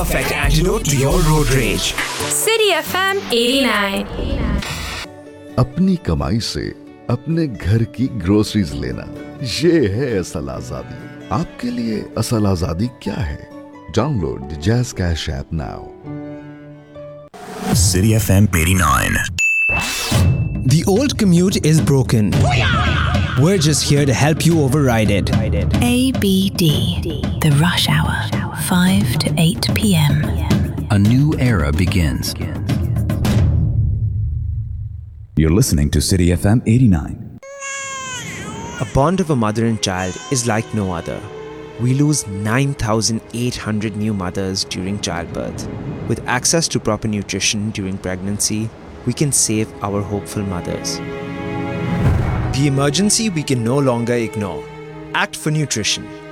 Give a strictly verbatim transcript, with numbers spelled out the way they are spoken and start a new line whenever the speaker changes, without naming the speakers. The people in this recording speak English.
perfect antidote to your road rage.
City F M eighty-nine.
अपनी कमाई से अपने घर की ग्रोसरीज लेना, ये है असल आजादी। आपके लिए असल आजादी क्या है? Download the jazz cash app now.
City F M eighty-nine.
The old commute is broken. We're just here to help you override it.
A B D, the rush hour, five to eight p.m.
A new era begins.
You're listening to City F M eighty-nine.
A bond of a mother and child is like no other. We lose nine thousand eight hundred new mothers during childbirth. With access to proper nutrition during pregnancy, we can save our hopeful mothers. The emergency we can no longer ignore. Act for nutrition.